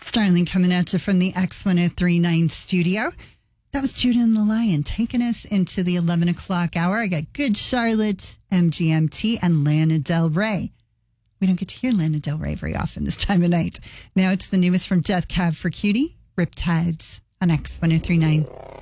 Starling coming at you from the X1039 studio. That was Judah and the Lion taking us into the 11 o'clock hour. I got Good Charlotte, MGMT, and Lana Del Rey. We don't get to hear Lana Del Rey very often this time of night. Now it's the newest from Death Cab for Cutie, Riptides on X1039.